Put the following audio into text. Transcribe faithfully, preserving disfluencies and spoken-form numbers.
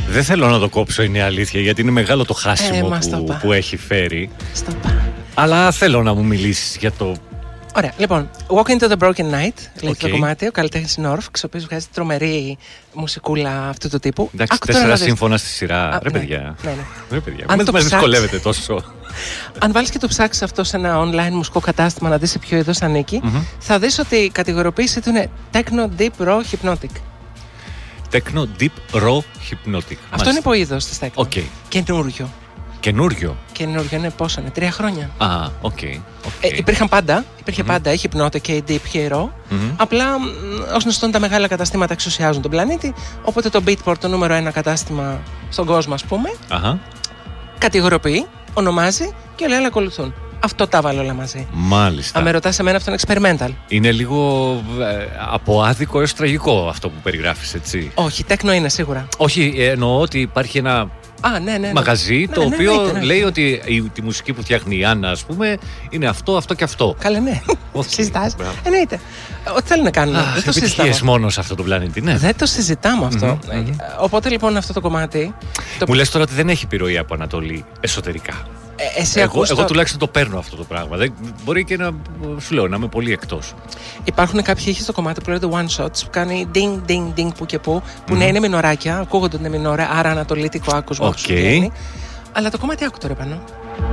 Δεν θέλω να το κόψω, είναι η αλήθεια, γιατί είναι μεγάλο το χάσιμο ε, που, που έχει φέρει. Στο πά. Αλλά θέλω να μου μιλήσεις για το... Ωραία, λοιπόν, Walk into the Broken Night, λέει okay. το κομμάτι, ο καλλιτέχνης Νόρφξ, ο οποίος βγάζει τρομερή μουσικούλα αυτού του τύπου. Εντάξει, Άκου τέσσερα δεις... σύμφωνα στη σειρά. Α, ρε ναι, παιδιά. Ναι, ναι. Ρε παιδιά. Αν Μην το μας ψάξεις... δυσκολεύετε τόσο. Αν βάλεις και το ψάξεις αυτό σε ένα online μουσικό κατάστημα να δεις σε ποιο είδος ανήκει, mm-hmm. θα δεις ότι η κατηγοριοποίηση του είναι Techno Deep Raw Hypnotic. Techno Deep Raw Hypnotic. Αυτό είναι υποείδος της Techno. Okay. Καινούριο. Καινούριο. Καινούριο είναι πόσο είναι, τρία χρόνια. Α, οκ. Okay, okay. ε, υπήρχαν πάντα, υπήρχε mm-hmm. πάντα η Hypnotic και η Deep και η Raw. Mm-hmm. Απλά, ως γνωστόν, τα μεγάλα καταστήματα εξουσιάζουν τον πλανήτη. Οπότε το Beatport, το νούμερο ένα κατάστημα στον κόσμο, ας πούμε, uh-huh. κατηγοριοποιεί, ονομάζει και όλοι άλλοι ακολουθούν. Αυτό τα βάλω όλα μαζί. Μάλιστα. Αν με ρωτάς εμένα, αυτό είναι experimental. Είναι λίγο ε, από άδικο έως τραγικό αυτό που περιγράφεις, έτσι. Όχι, τέκνο είναι σίγουρα. Όχι, εννοώ ότι υπάρχει ένα Α, ναι, ναι, ναι. μαγαζί ναι, το ναι, ναι, οποίο ναι, ναι, ναι. λέει ότι η, τη μουσική που φτιάχνει η Άννα, ας πούμε, είναι αυτό, αυτό και αυτό. Καλά, ναι. Okay. Συζητάς. Εννοείται. Ό,τι θέλουν να κάνουν. Ah, δεν το συζητάμε. Μόνο σε αυτό το πλανήτη, ναι. Δεν το συζητάμε αυτό. Mm-hmm, mm-hmm. Οπότε λοιπόν αυτό το κομμάτι. Το... Μου λες τώρα ότι δεν έχει επιρροή από Ανατολή εσωτερικά. Ε, εσύ εγώ, εγώ το... τουλάχιστον το παίρνω αυτό το πράγμα. Δεν, μπορεί και να σου λέω να είμαι πολύ εκτός. Υπάρχουν κάποιοι ήχοι στο κομμάτι που λέγεται one shots που κάνει ding ding ding που και που, που mm-hmm. ναι, είναι μινοράκια, ακούγονται είναι μινόρια, άρα ανατολίτικο άκουσμα. Okay. Αλλά το κομμάτι άκου τώρα πάνω.